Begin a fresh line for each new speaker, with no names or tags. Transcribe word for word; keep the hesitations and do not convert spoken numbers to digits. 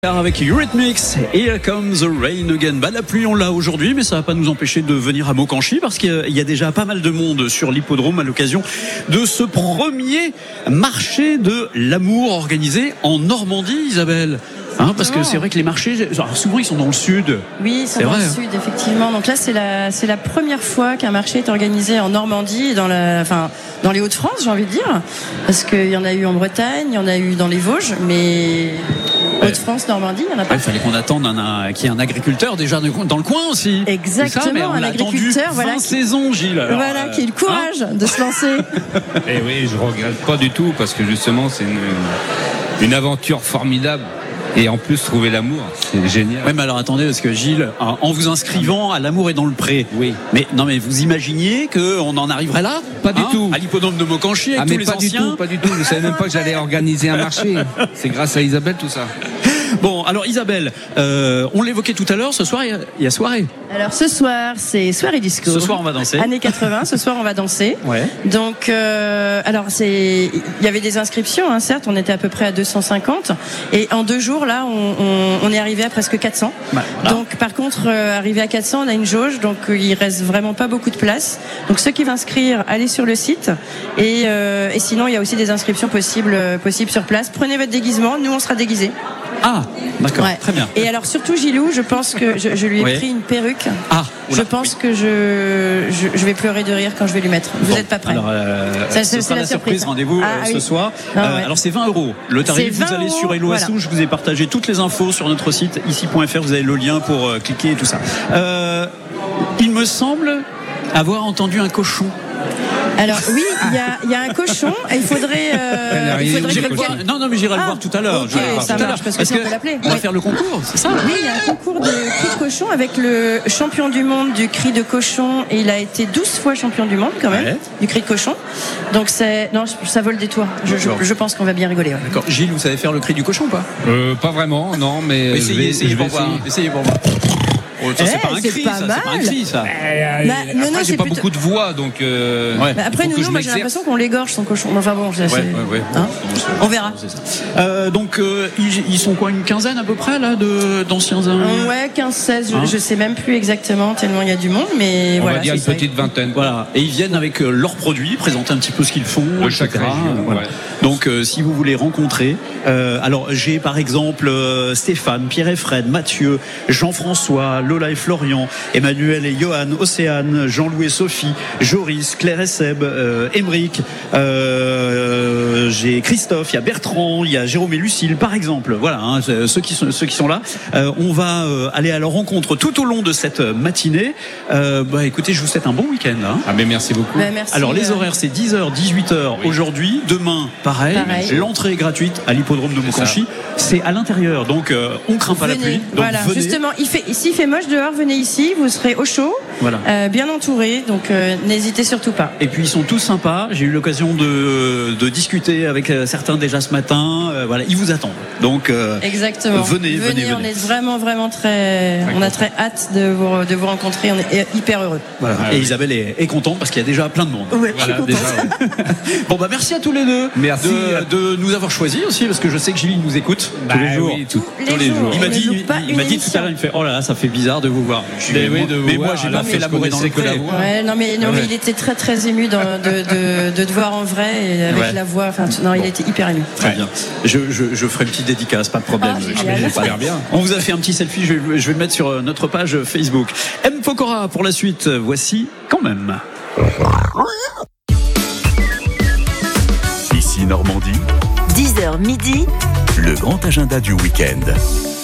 Avec Eurythmics, Here Comes the Rain Again. Bah, la pluie, on l'a aujourd'hui, mais ça va pas nous empêcher de venir à Beaucanchy parce qu'il y a déjà pas mal de monde sur l'hippodrome à l'occasion de ce premier marché de l'amour organisé en Normandie, Isabelle. Hein, parce que c'est vrai que les marchés, alors souvent ils sont dans le sud.
Oui, ils sont
c'est
dans
vrai,
le
hein.
sud, effectivement. Donc là, c'est la, c'est la première fois qu'un marché est organisé en Normandie, dans la, enfin, dans les Hauts-de-France, j'ai envie de dire. Parce qu'il y en a eu en Bretagne, il y en a eu dans les Vosges, mais Hauts-de-France, Normandie, il n'y en a pas.
Il fallait qu'on attende un, un, qu'il y ait un agriculteur déjà dans le coin aussi.
Exactement,
ça, mais on
un agriculteur, voilà.
vingt saisons, Gilles. Alors,
voilà,
euh,
qui a eu le courage hein de se lancer.
Et oui, je regrette pas du tout parce que justement, c'est une, une aventure formidable. Et en plus, trouver l'amour, c'est génial.
Oui, mais alors attendez, parce que Gilles, en vous inscrivant à l'amour est dans le pré.
Oui.
Mais non, mais vous imaginiez qu'on en arriverait là?
Pas du
hein,
tout.
À l'hippodrome de Beaucanchy avec
ah,
tous
mais
les
pas
anciens.
du tout, pas du tout. Je savais même pas que j'allais organiser un marché. C'est grâce à Isabelle tout ça.
Bon, alors Isabelle, euh, on l'évoquait tout à l'heure, ce soir, il y a soirée.
Alors ce soir, c'est soirée disco.
Ce soir, on va danser.
Années quatre-vingts, ce soir, on va danser.
Ouais.
Donc, euh, alors, c'est, il y avait des inscriptions, hein, certes, on était à peu près à deux cent cinquante. Et en deux jours, là, on, on, on est arrivé à presque quatre cents.
Bah, voilà.
Donc, par contre, euh, arrivé à quatre cents, on a une jauge, donc euh, il reste vraiment pas beaucoup de place. Donc, ceux qui veulent inscrire, allez sur le site. Et, euh, et sinon, il y a aussi des inscriptions possibles, euh, possibles sur place. Prenez votre déguisement, nous, on sera déguisés.
Ah, d'accord,
Ouais.
très bien.
Et alors surtout Gilou, je pense que je, je lui ai
Oui.
pris une perruque.
Ah,
je
oula,
pense que je, je je vais pleurer de rire quand je vais lui mettre. Vous
Bon,
n'êtes pas prêts?
Alors, euh,
Ça,
ce
c'est
sera
la
la surprise.
surprise.
Rendez-vous
Ah,
euh, ce
oui.
soir.
Non,
Euh,
ouais.
Alors c'est vingt euros. Le tarif,
C'est
vous allez
vingt
sur Hello
euros,
Assou.
voilà.
Je vous ai partagé toutes les infos sur notre site ici point f r. Vous avez le lien pour euh, cliquer et tout ça. Euh, il me semble avoir entendu un cochon.
Alors oui, il y a il y a un cochon. Et il faudrait euh, il faudrait
J'irai
que
le voir.
quelqu'un-
Non, non, mais j'irai le
Ah,
voir tout à l'heure.
ok,
J'irai le voir
ça
tout à
marche,
l'heure.
parce que sinon, on peut l'appeler.
on va
Oui.
faire le concours, c'est ça?
Oui, il y a un concours de cri de cochon avec le champion du monde du cri de cochon et il a été douze fois champion du monde quand même
Ouais.
du cri de cochon. Donc c'est non, ça vaut le détour. Je, je, je pense qu'on va bien rigoler. Ouais.
D'accord. Gilles, vous savez faire le cri du cochon ou pas?
Euh, pas vraiment, non, mais euh, je
Essayez,
vais,
essayez
je vais
pour voir.
essayer.
Essayez pour voir. Oh, ça, c'est
Eh,
pas un
c'est
cri,
pas
ça. C'est pas un
mal.
cri, ça.
Bah,
Euh,
non,
Après,
non,
j'ai
c'est
pas
plutôt-
beaucoup de voix, donc. Euh,
Ouais.
Bah après,
il faut
nous,
que
nous
je
moi, j'ai
m'exerce.
l'impression qu'on l'égorge son cochon. Enfin bon, c'est-
Ouais,
c'est-
ouais, ouais.
Hein
Bon, c'est-
on verra.
c'est ça. Euh, donc, euh, ils, ils sont quoi, une quinzaine à peu près là, de, d'anciens
Euh, Ouais, quinze seize,
Hein
je, je sais même plus exactement tellement il y a du monde, mais
On
voilà.
va dire
c'est
une
ça.
petite vingtaine.
Voilà, et ils viennent avec euh, leurs produits, présenter un petit peu ce qu'ils font,
De
et
chaque
cetera.
région,
Euh, voilà.
ouais.
Donc, euh, si vous voulez rencontrer, euh, alors j'ai par exemple euh, Stéphane, Pierre et Fred, Mathieu, Jean-François, Lola et Florian, Emmanuel et Johan, Océane, Jean-Louis et Sophie, Joris, Claire et Seb, euh, Émeric, euh, j'ai Christophe, il y a Bertrand, il y a Jérôme et Lucille, par exemple. Voilà, hein, ceux qui sont ceux qui sont là. Euh, on va euh, aller à leur rencontre tout au long de cette matinée. Euh, bah, écoutez, je vous souhaite un bon week-end. Hein.
Ah, mais merci beaucoup.
Bah, merci,
Alors les
euh,
horaires c'est dix heures, dix-huit heures
Oui.
aujourd'hui, demain pareil,
Pareil.
l'entrée est gratuite à l'hippodrome de
C'est
Beaucanchy, c'est à l'intérieur donc euh, on craint pas la
venez.
pluie. Donc
Voilà,
venez.
justement, il fait, s'il fait moche dehors, venez ici, vous serez au chaud,
Voilà.
euh, bien entouré, donc euh, n'hésitez surtout pas.
Et puis ils sont tous sympas, j'ai eu l'occasion de, de discuter avec euh, certains déjà ce matin, euh, voilà, ils vous attendent. Donc euh,
Exactement.
venez, venez,
on
venez.
est vraiment, vraiment très, on a très hâte de vous, de vous rencontrer, on est hyper heureux.
voilà.
Ah
Et
oui.
Isabelle est, est contente parce qu'il y a déjà plein de monde.
Ouais,
Voilà,
je suis
déjà,
contente.
ouais.
Bon bah merci à tous les deux
Merci.
de, de nous avoir choisis aussi parce que je sais que Gilles nous écoute
Bah
tous les jours.
oui, tout-
les
tous les
jours.
jours.
Il m'a
On ne
dit,
loupe pas
il,
une
m'a dit tout
émission.
à l'heure, il me fait oh là là, ça fait bizarre de vous voir. Je
Mais
dis,
oui,
moi-
de vous
mais
voir,
moi j'ai
alors
pas
que
fait
je
l'amour et dans le
connaissais que la
pré.
voix.
Ouais, non mais, non, mais
Ouais.
il était très très ému de, de, de, de te voir en vrai et avec
Ouais.
la voix. Enfin, tu- non, il était hyper ému.
Très
Ouais.
bien. Je, je, je ferai une petite dédicace, pas de problème.
Ah,
Je-
génial.
je-
J'espère bien.
On vous a fait un petit selfie, je vais, je vais le mettre sur euh, notre page Facebook. M. Pokora pour la suite, voici quand même.
Ici Normandie,
dix heures midi,
le grand agenda du week-end.